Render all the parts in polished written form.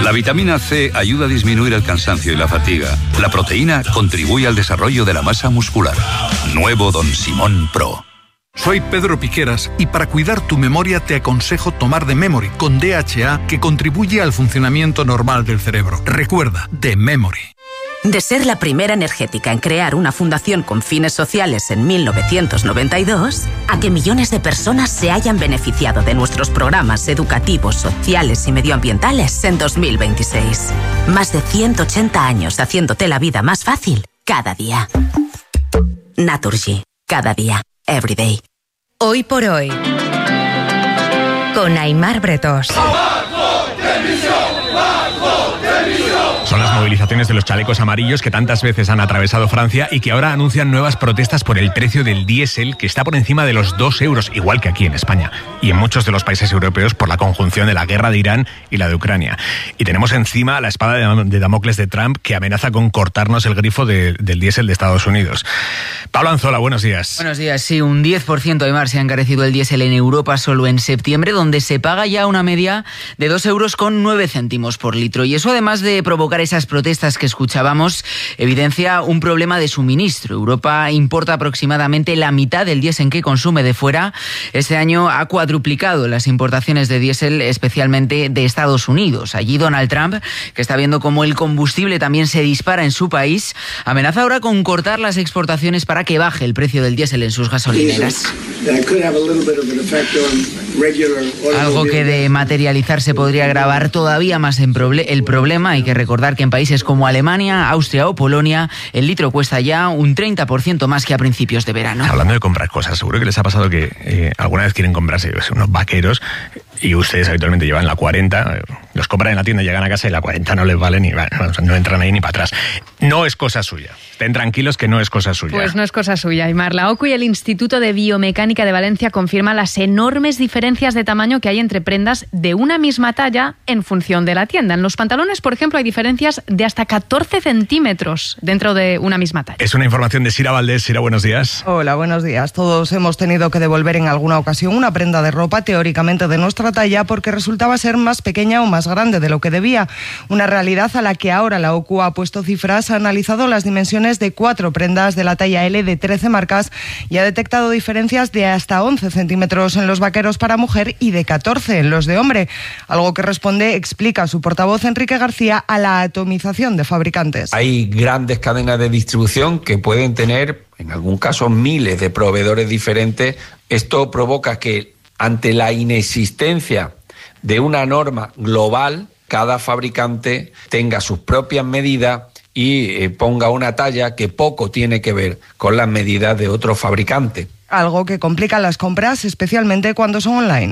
La vitamina C ayuda a disminuir el cansancio y la fatiga. La proteína contribuye al desarrollo de la masa muscular. Nuevo Don Simón Pro. Soy Pedro Piqueras y para cuidar tu memoria te aconsejo tomar The Memory con DHA, que contribuye al funcionamiento normal del cerebro. Recuerda, The Memory. De ser la primera energética en crear una fundación con fines sociales en 1992, a que millones de personas se hayan beneficiado de nuestros programas educativos, sociales y medioambientales en 2026. Más de 180 años haciéndote la vida más fácil cada día. Naturgy. Cada día. Every day. Hoy por hoy. Con Aimar Bretós. Son las movilizaciones de los chalecos amarillos que tantas veces han atravesado Francia y que ahora anuncian nuevas protestas por el precio del diésel, que está por encima de los 2 euros, igual que aquí en España, y en muchos de los países europeos por la conjunción de la guerra de Irán y la de Ucrania. Y tenemos encima la espada de Damocles de Trump, que amenaza con cortarnos el grifo del diésel de Estados Unidos. Pablo Anzola, buenos días. Buenos días, sí, un 10% de más se ha encarecido el diésel en Europa solo en septiembre, donde se paga ya una media de 2,09 euros por litro. Y eso, además de provocar esas protestas que escuchábamos, evidencia un problema de suministro. Europa importa aproximadamente la mitad del diésel que consume de fuera. Este año ha cuadruplicado las importaciones de diésel, especialmente de Estados Unidos. Allí Donald Trump, que está viendo cómo el combustible también se dispara en su país, amenaza ahora con cortar las exportaciones para que baje el precio del diésel en sus gasolineras. Algo que de materializarse podría agravar todavía más el problema. Hay que recordar que en países como Alemania, Austria o Polonia, el litro cuesta ya un 30% más que a principios de verano. Hablando de comprar cosas, seguro que les ha pasado que alguna vez quieren comprarse unos vaqueros y ustedes habitualmente llevan la 40, los compran en la tienda, llegan a casa y la 40 no les vale ni, no entran ahí ni para atrás. No es cosa suya. Estén tranquilos que no es cosa suya. Pues no es cosa suya, Aimar. La OCU y el Instituto de Biomecánica de Valencia confirman las enormes diferencias de tamaño que hay entre prendas de una misma talla en función de la tienda. En los pantalones, por ejemplo, hay diferencias de hasta 14 centímetros dentro de una misma talla. Es una información de Sira Valdés. Sira, buenos días. Hola, buenos días. Todos hemos tenido que devolver en alguna ocasión una prenda de ropa teóricamente de nuestra talla porque resultaba ser más pequeña o más grande de lo que debía. Una realidad a la que ahora la OCU ha puesto cifras, ha analizado las dimensiones de 4 prendas de la talla L de 13 marcas y ha detectado diferencias de hasta 11 centímetros en los vaqueros para mujer y de 14 en los de hombre. Algo que responde, explica su portavoz Enrique García, a la atomización de fabricantes. Hay grandes cadenas de distribución que pueden tener, en algún caso, miles de proveedores diferentes. Esto provoca que, ante la inexistencia de una norma global, cada fabricante tenga sus propias medidas y ponga una talla que poco tiene que ver con las medidas de otro fabricante. Algo que complica las compras, especialmente cuando son online.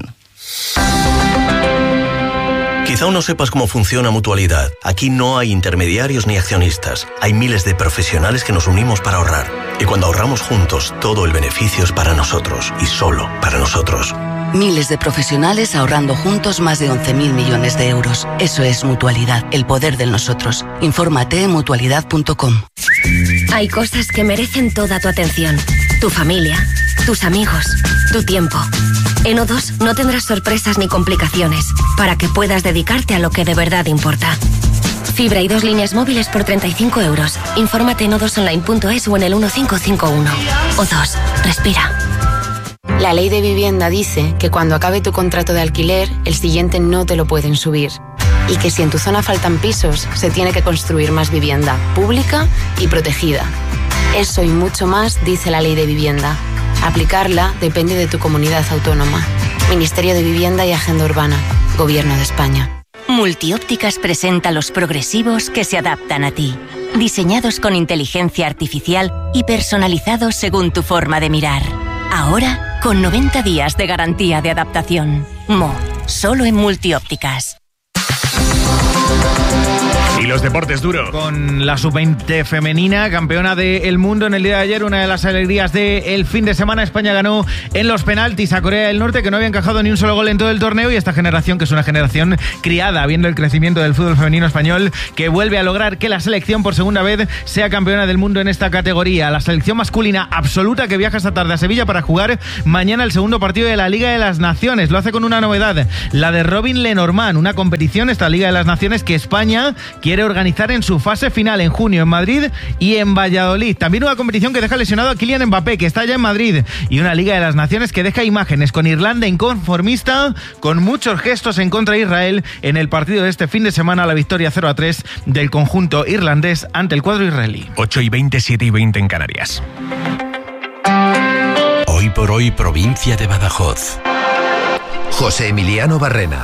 Quizá aún no sepas cómo funciona Mutualidad. Aquí no hay intermediarios ni accionistas. Hay miles de profesionales que nos unimos para ahorrar. Y cuando ahorramos juntos, todo el beneficio es para nosotros y solo para nosotros. Miles de profesionales ahorrando juntos más de 11.000 millones de euros. Eso es Mutualidad, el poder del nosotros. Infórmate en mutualidad.com. Hay cosas que merecen toda tu atención. Tu familia, tus amigos, tu tiempo. En O2 no tendrás sorpresas ni complicaciones para que puedas dedicarte a lo que de verdad importa. Fibra y 2 líneas móviles por 35 euros. Infórmate en o2online.es o en el 1551. O2, respira. La ley de vivienda dice que cuando acabe tu contrato de alquiler, el siguiente no te lo pueden subir. Y que si en tu zona faltan pisos, se tiene que construir más vivienda, pública y protegida. Eso y mucho más dice la ley de vivienda. Aplicarla depende de tu comunidad autónoma. Ministerio de Vivienda y Agenda Urbana. Gobierno de España. Multiópticas presenta los progresivos que se adaptan a ti. Diseñados con inteligencia artificial y personalizados según tu forma de mirar. Ahora, con 90 días de garantía de adaptación. Solo en Multiópticas. Y los deportes duros. Con la sub-20 femenina, campeona del mundo en el día de ayer, una de las alegrías del fin de semana. España ganó en los penaltis a Corea del Norte, que no había encajado ni un solo gol en todo el torneo, y esta generación, que es una generación criada viendo el crecimiento del fútbol femenino español, que vuelve a lograr que la selección por segunda vez sea campeona del mundo en esta categoría. La selección masculina absoluta, que viaja esta tarde a Sevilla para jugar mañana el segundo partido de la Liga de las Naciones. Lo hace con una novedad, la de Robin Lenormand, una competición, esta Liga de las Naciones, que España quiere organizar en su fase final en junio en Madrid y en Valladolid. También una competición que deja lesionado a Kylian Mbappé, que está ya en Madrid, y una Liga de las Naciones que deja imágenes con Irlanda inconformista, con muchos gestos en contra de Israel en el partido de este fin de semana, la victoria 0-3 del conjunto irlandés ante el cuadro israelí. 8:20, 7:20 en Canarias. Hoy por hoy, provincia de Badajoz. José Emiliano Barrena.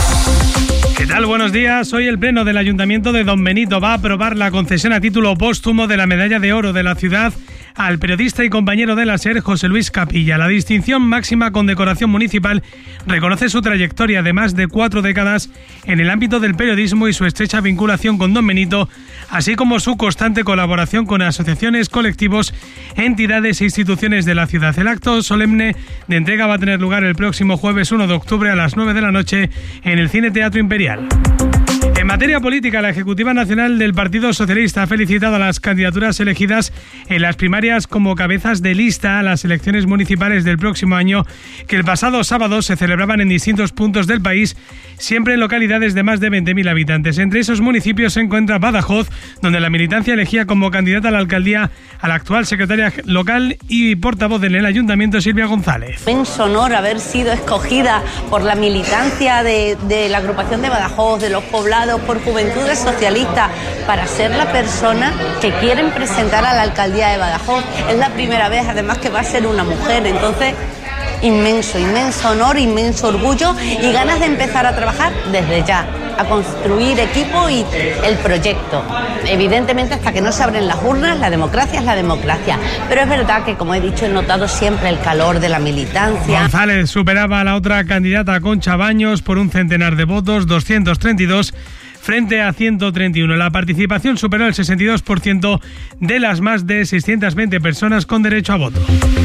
¿Qué tal? Buenos días. Hoy el Pleno del Ayuntamiento de Don Benito va a aprobar la concesión a título póstumo de la Medalla de Oro de la ciudad al periodista y compañero de la SER, José Luis Capilla. La distinción máxima condecoración municipal reconoce su trayectoria de más de 4 décadas en el ámbito del periodismo y su estrecha vinculación con Don Benito, así como su constante colaboración con asociaciones, colectivos, entidades e instituciones de la ciudad. El acto solemne de entrega va a tener lugar el próximo jueves 1 de octubre a las 9 de la noche en el Cine Teatro Imperial. En materia política, la Ejecutiva Nacional del Partido Socialista ha felicitado a las candidaturas elegidas en las primarias como cabezas de lista a las elecciones municipales del próximo año, que el pasado sábado se celebraban en distintos puntos del país, siempre en localidades de más de 20.000 habitantes. Entre esos municipios se encuentra Badajoz, donde la militancia elegía como candidata a la alcaldía a la actual secretaria local y portavoz en el ayuntamiento, Silvia González. Inmenso honor haber sido escogida por la militancia de la agrupación de Badajoz, de los poblados, por Juventudes Socialistas, para ser la persona que quieren presentar a la alcaldía de Badajoz. Es la primera vez, además, que va a ser una mujer, entonces inmenso honor, inmenso orgullo y ganas de empezar a trabajar desde ya, a construir equipo y el proyecto. Evidentemente, hasta que no se abren las urnas, la democracia es la democracia, pero es verdad que, como he dicho, he notado siempre el calor de la militancia. González superaba a la otra candidata, Concha Baños, por un centenar de votos, 232 frente a 131. La participación superó el 62% de las más de 620 personas con derecho a voto.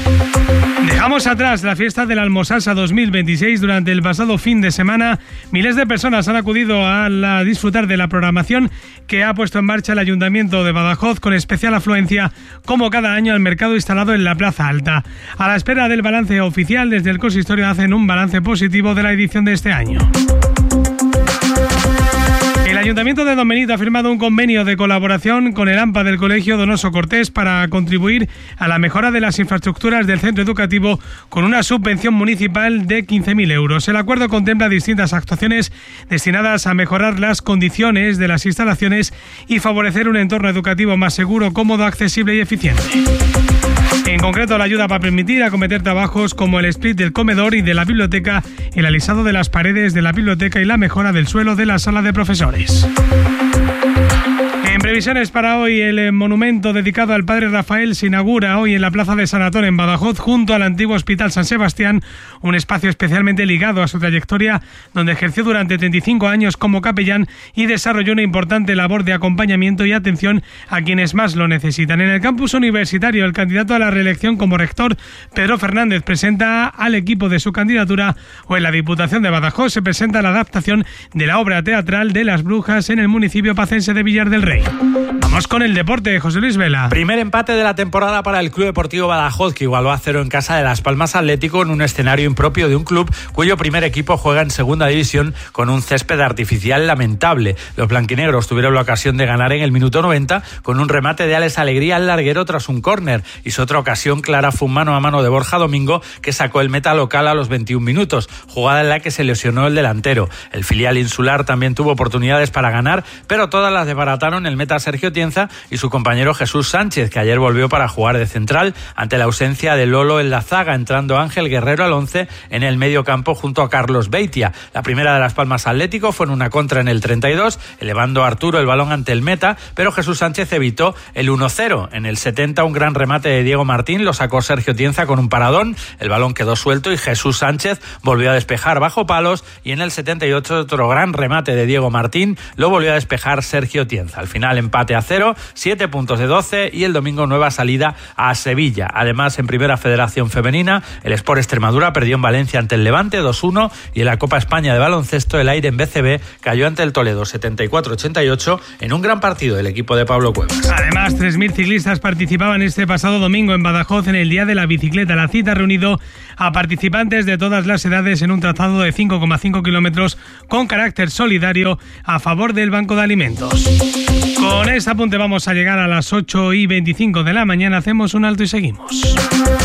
Dejamos atrás la fiesta del Almosalsa 2026. Durante el pasado fin de semana, miles de personas han acudido a disfrutar de la programación que ha puesto en marcha el Ayuntamiento de Badajoz, con especial afluencia, como cada año, al mercado instalado en la Plaza Alta. A la espera del balance oficial, desde el consistorio hacen un balance positivo de la edición de este año. El Ayuntamiento de Don Benito ha firmado un convenio de colaboración con el AMPA del Colegio Donoso Cortés para contribuir a la mejora de las infraestructuras del centro educativo con una subvención municipal de 15.000 euros. El acuerdo contempla distintas actuaciones destinadas a mejorar las condiciones de las instalaciones y favorecer un entorno educativo más seguro, cómodo, accesible y eficiente. En concreto, la ayuda va a permitir acometer trabajos como el split del comedor y de la biblioteca, el alisado de las paredes de la biblioteca y la mejora del suelo de la sala de profesores. En previsiones para hoy, el monumento dedicado al Padre Rafael se inaugura hoy en la Plaza de San Antón en Badajoz, junto al antiguo Hospital San Sebastián, un espacio especialmente ligado a su trayectoria, donde ejerció durante 35 años como capellán y desarrolló una importante labor de acompañamiento y atención a quienes más lo necesitan. En el campus universitario, el candidato a la reelección como rector, Pedro Fernández, presenta al equipo de su candidatura, o en la Diputación de Badajoz se presenta la adaptación de la obra teatral de Las Brujas en el municipio pacense de Villar del Rey. Vamos con el deporte, José Luis Vela. Primer empate de la temporada para el Club Deportivo Badajoz, que igualó a 0 en casa de Las Palmas Atlético en un escenario impropio de un club cuyo primer equipo juega en segunda división con un césped artificial lamentable. Los blanquinegros tuvieron la ocasión de ganar en el minuto 90 con un remate de Alex Alegría al larguero tras un córner, y su otra ocasión clara fue un mano a mano de Borja Domingo, que sacó el meta local a los 21 minutos, jugada en la que se lesionó el delantero. El filial insular también tuvo oportunidades para ganar, pero todas las desbarataron el meta Sergio Tienza Tienza y su compañero Jesús Sánchez, que ayer volvió para jugar de central ante la ausencia de Lolo en la zaga, entrando Ángel Guerrero al 11 en el medio campo junto a Carlos Beitia. La primera de Las Palmas Atlético fue en una contra en el 32, elevando a Arturo el balón ante el meta, pero Jesús Sánchez evitó el 1-0. En el 70 un gran remate de Diego Martín lo sacó Sergio Tienza con un paradón, el balón quedó suelto y Jesús Sánchez volvió a despejar bajo palos, y en el 78 otro gran remate de Diego Martín lo volvió a despejar Sergio Tienza. Al final empate a 0, 7 puntos de 12 y el domingo nueva salida a Sevilla. Además, en Primera Federación Femenina, el Sport Extremadura perdió en Valencia ante el Levante 2-1 y en la Copa España de baloncesto el Aire en BCB cayó ante el Toledo 74-88 en un gran partido del equipo de Pablo Cuevas. Además, 3.000 ciclistas participaban este pasado domingo en Badajoz en el Día de la Bicicleta. La cita ha reunido a participantes de todas las edades en un trazado de 5,5 kilómetros con carácter solidario a favor del Banco de Alimentos. Con este apunte vamos a llegar a las 8:25 de la mañana. Hacemos un alto y seguimos.